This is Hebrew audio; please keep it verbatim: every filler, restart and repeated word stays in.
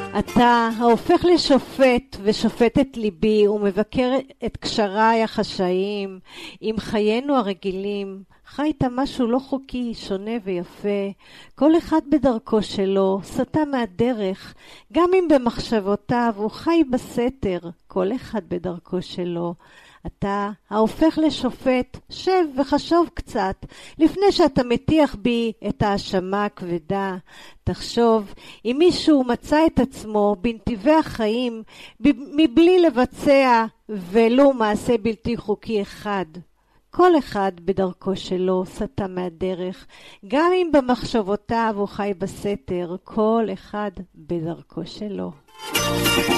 אתה ההופך לשופט ושופט את ליבי ומבקר את קשריי החשאיים עם חיינו הרגילים. חיית משהו לא חוקי, שונה ויפה, כל אחד בדרכו שלו, סטה מהדרך, גם אם במחשבותיו הוא חי בסתר, כל אחד בדרכו שלו. אתה ההופך לשופט, שב וחשוב קצת, לפני שאתה מטיח בי את האשמה הכבדה. תחשוב, אם מישהו מצא את עצמו בנתיבי החיים, מבלי לבצע ולו מעשה בלתי חוקי אחד. כל אחד בדרכו שלו, סטה מהדרך, גם אם במחשבותיו הוא חי בסתר, כל אחד בדרכו שלו.